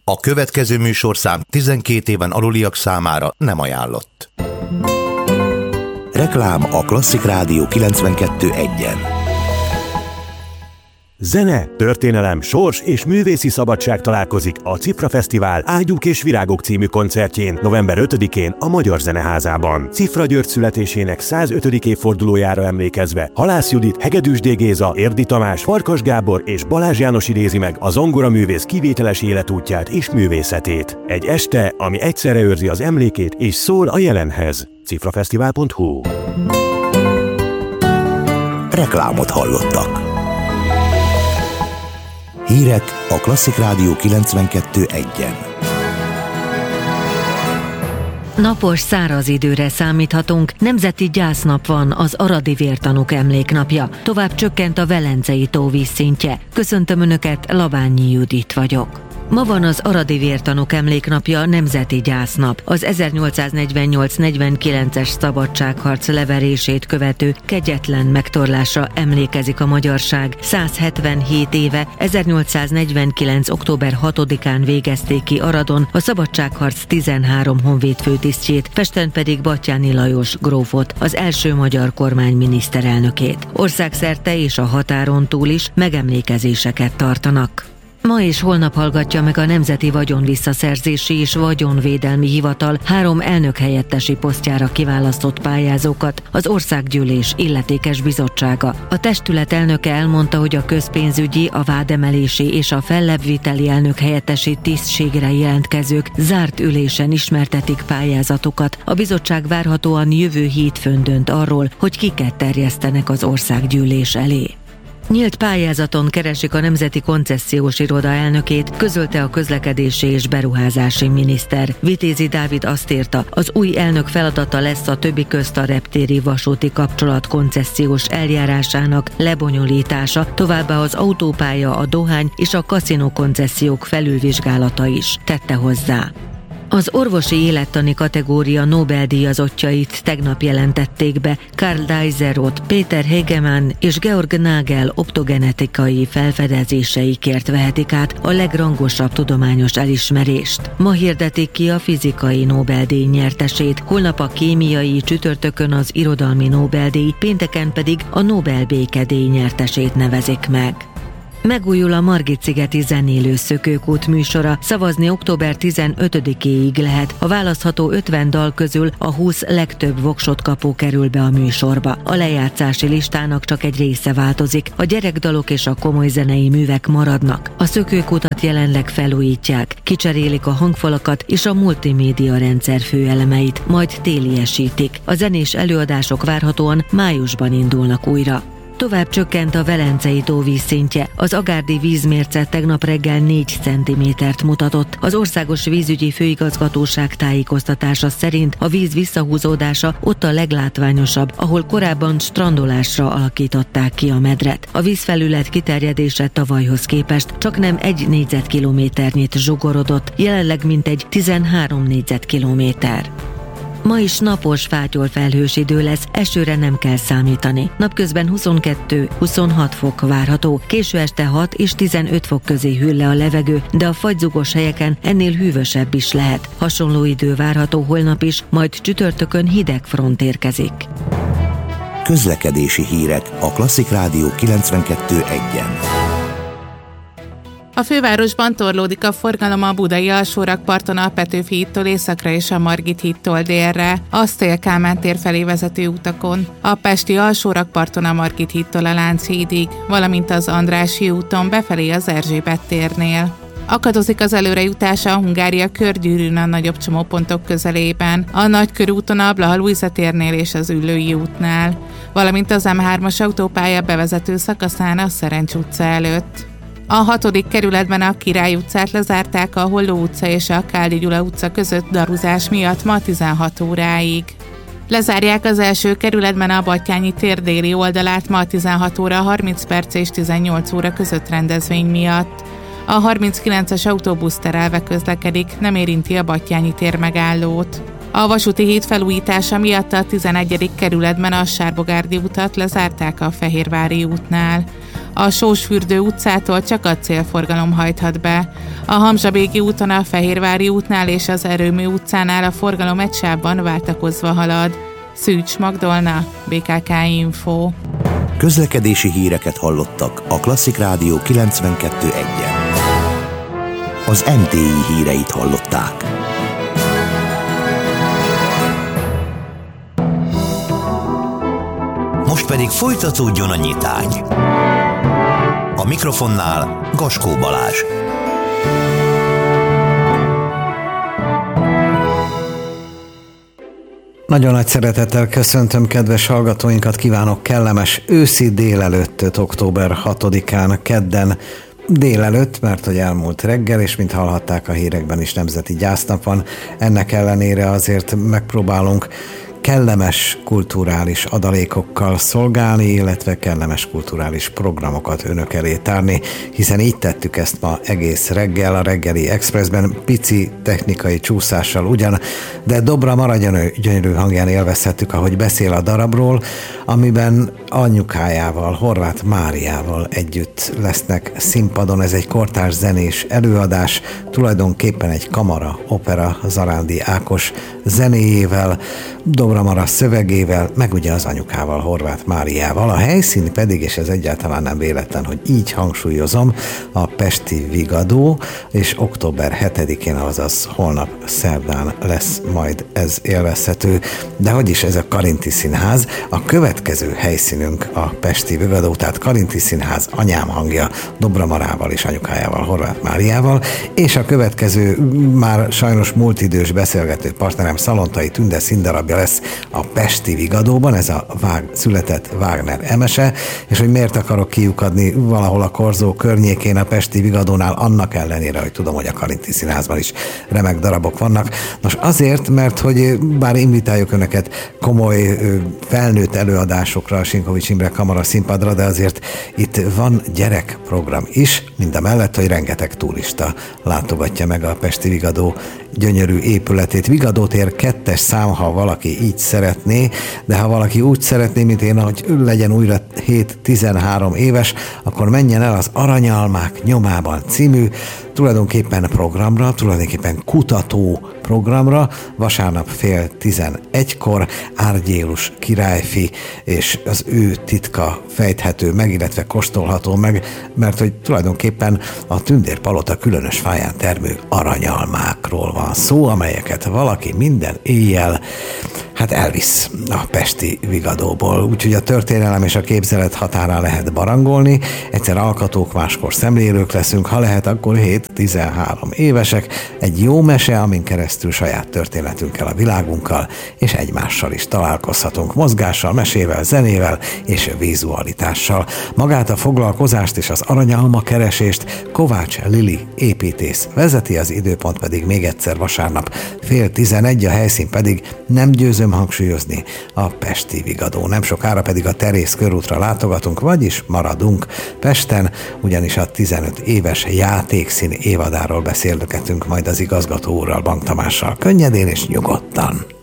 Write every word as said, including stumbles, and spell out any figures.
A következő műsorszám tizenkét éven aluliak számára nem ajánlott. Reklám a Klasszik Rádió kilencvenkettő egyen. Zene, történelem, sors és művészi szabadság találkozik a Cifra Fesztivál Ágyúk és Virágok című koncertjén november ötödikén a Magyar Zeneházában. Cifra György születésének százötödik évfordulójára emlékezve Halász Judit, Hegedűs D. Géza, Érdi Tamás, Farkas Gábor és Balázs János idézi meg a zongoraművész kivételes életútját és művészetét. Egy este, ami egyszerre őrzi az emlékét és szól a jelenhez. cifrafesztivál pont hu. Reklámot hallottak. Hírek a Klasszik Rádió kilencvenkettő egyen. Napos, száraz időre számíthatunk, nemzeti gyásznap van, az aradi vértanúk emléknapja. Tovább csökkent a Velencei tó vízszintje. Köszöntöm Önöket, Labányi Judit vagyok. Ma van az aradi vértanúk emléknapja, nemzeti gyásznap. Az ezernyolcszáznegyvennyolc negyvenkilences szabadságharc leverését követő kegyetlen megtorlásra emlékezik a magyarság. százhetvenhét éve, ezernyolcszáznegyvenkilenc. október hatodikán végezték ki Aradon a szabadságharc tizenhárom honvéd főtisztjét, Pesten pedig Batthyáni Lajos grófot, az első magyar kormány miniszterelnökét. Országszerte és a határon túl is megemlékezéseket tartanak. Ma és holnap hallgatja meg a Nemzeti Vagyonvisszaszerzési és Vagyonvédelmi Hivatal három elnökhelyettesi posztjára kiválasztott pályázókat az Országgyűlés illetékes bizottsága. A testület elnöke elmondta, hogy a közpénzügyi, a vádemelési és a fellebbviteli elnökhelyettesi tisztségre jelentkezők zárt ülésen ismertetik pályázatukat. A bizottság várhatóan jövő hétfőn dönt arról, hogy kiket terjesztenek az Országgyűlés elé. Nyílt pályázaton keresik a Nemzeti Koncesziós Iroda elnökét, közölte a közlekedési és beruházási miniszter. Vitézi Dávid azt írta, az új elnök feladata lesz a többi közt a reptéri vasúti kapcsolat koncesziós eljárásának lebonyolítása, továbbá az autópálya, a dohány és a kaszinó koncesziók felülvizsgálata is, tette hozzá. Az orvosi élettani kategória Nobel-díjazottjait tegnap jelentették be. Karl Deisserot, Peter Hegemann és Georg Nagel optogenetikai felfedezéseikért vehetik át a legrangosabb tudományos elismerést. Ma hirdetik ki a fizikai Nobel-díj nyertesét, holnap a kémiai, csütörtökön az irodalmi Nobel-díj, pénteken pedig a Nobel békedíj nyertesét nevezik meg. Megújul a Margit-szigeti zenélő szökőkút műsora, szavazni október tizenötödikéig lehet. A választható ötven dal közül a húsz legtöbb voksot kapó kerül be a műsorba. A lejátszási listának csak egy része változik, a gyerekdalok és a komoly zenei művek maradnak. A szökőkutat jelenleg felújítják, kicserélik a hangfalakat és a multimédia rendszer főelemeit, majd téliesítik. A zenés előadások várhatóan májusban indulnak újra. Tovább csökkent a Velencei tó vízszintje. Az agárdi vízmérce tegnap reggel négy centimétert mutatott. Az Országos Vízügyi Főigazgatóság tájékoztatása szerint a víz visszahúzódása ott a leglátványosabb, ahol korábban strandolásra alakították ki a medret. A vízfelület kiterjedése tavalyhoz képest csaknem egy négyzetkilométernyit zsugorodott, jelenleg mintegy tizenhárom négyzetkilométer. Ma is napos, fátyol felhős idő lesz, esőre nem kell számítani. Napközben huszonkettő-huszonhat fok várható, késő este hat és tizenöt fok közé hűl le a levegő, de a fagyzugos helyeken ennél hűvösebb is lehet. Hasonló idő várható holnap is, majd csütörtökön hideg front érkezik. Közlekedési hírek a Klasszik Rádió kilencvenkettő egyen. A fővárosban torlódik a forgalom a budai alsórakparton a Petőfi hídtól északra és a Margit hídtól délre, a Széll Kálmán tér felé vezető utakon, a pesti alsórakparton a Margit hídtól a Lánchídig, valamint az Andrássy úton befelé az Erzsébet térnél. Akadozik az előrejutása a Hungária körgyűrűn a nagyobb csomópontok közelében, a Nagykörúton a Blaha-Lujza térnél és az Üllői útnál, valamint az em hármas autópálya bevezető szakaszán a Szerencs utca előtt. A hatodik kerületben a Király utcát lezárták a Holló utca és a Káldi Gyula utca között daruzás miatt ma tizenhat óráig. Lezárják az első kerületben a Batthyáni tér déli oldalát ma tizenhat óra harminc perc és tizennyolc óra között rendezvény miatt. A harminckilences autóbusz terelve közlekedik, nem érinti a Batthyáni tér megállót. A vasúti híd felújítása miatt a tizenegyedik kerületben a Sárbogárdi utat lezárták a Fehérvári útnál. A Sósfürdő utcától csak a célforgalom hajthat be. A Hamzsabéki úton a Fehérvári útnál és az Erőmű utcánál a forgalom egy sávban váltakozva halad. Szűcs Magdolna, bé ká ká Info. Közlekedési híreket hallottak a Klasszik Rádió kilencvenkettő egyen. Az em té i híreit hallották. Most pedig folytatódjon a nyitány. A mikrofonnál Gaskó Balázs. Nagyon nagy szeretettel köszöntöm kedves hallgatóinkat, kívánok kellemes őszi délelőttöt október hatodikán, kedden délelőtt, mert hogy elmúlt reggel, és mint hallhatták a hírekben is nemzeti gyásznap van. Ennek ellenére azért megpróbálunk kellemes kulturális adalékokkal szolgálni, illetve kellemes kulturális programokat önök elé tárni, hiszen így tettük ezt ma egész reggel a reggeli Expressben, pici technikai csúszással ugyan, de dobra maradjon gyönyörű hangján élvezhettük, ahogy beszél a darabról, amiben anyukájával, Horváth Máriával együtt lesznek színpadon. Ez egy kortárs zenés előadás, tulajdonképpen egy kamara opera Zarándi Ákos zenéjével, Dobra Mara szövegével, meg ugye az anyukával, Horváth Máriával. A helyszín pedig, és ez egyáltalán nem véletlen, hogy így hangsúlyozom, a Pesti Vigadó, és október hetedikén, azaz holnap szerdán lesz majd ez élvezhető. De hogy is ez a Karinti Színház? A következő helyszínünk a Pesti Vigadó, tehát Karinti Színház, anyám hangja, Dobra Marával és anyukájával, Horváth Máriával, és a következő, már sajnos múltidős beszélgető partnerem Szalontai Tünde színdarabja lesz a Pesti Vigadóban, ez a Vág, született Wagner emese, és hogy miért akarok kiukadni valahol a Korzó környékén a Pesti Vigadónál, annak ellenére, hogy tudom, hogy a Karinti Színházban is remek darabok vannak. Nos, azért, mert hogy bár invitáljuk önöket komoly felnőtt előadásokra, a Sinkovics Imre Kamara színpadra, de azért itt van gyerekprogram is, mindamellett, hogy rengeteg turista látogatja meg a Pesti Vigadó gyönyörű épületét. Vigadó tér kettes szám, ha valaki így szeretné, de ha valaki úgy szeretné, mint én, hogy legyen újra hét-tizenhárom éves, akkor menjen el az Aranyalmák nyomában című tulajdonképpen programra, tulajdonképpen kutató programra, vasárnap fél tizenegykor Árgyélus királyfi és az ő titka fejthető meg, illetve kóstolható meg, mert hogy tulajdonképpen a Tündérpalota különös fáján termő aranyalmákról van szó, amelyeket valaki minden éjjel hát elvisz a Pesti Vigadóból. Úgyhogy a történelem és a képzelet határán lehet barangolni, egyszer alkatók, máskor szemlélők leszünk, ha lehet, akkor hét-tizenhárom évesek, egy jó mese, amin keresztül saját történetünkkel, a világunkkal és egymással is találkozhatunk, mozgással, mesével, zenével és vizualitással. Magát a foglalkozást és az aranyalma keresést Kovács Lili építész vezeti, az időpont pedig még egyszer vasárnap fél tizenegy, a helyszín pedig, nem győzöm hangsúlyozni, a Pesti Vigadó. Nem sokára pedig a Terész körútra látogatunk, vagyis maradunk Pesten, ugyanis a tizenöt éves játékszín évadáról beszélgetünk majd az igazgató úrral, Bank Tamással, könnyedén és nyugodtan.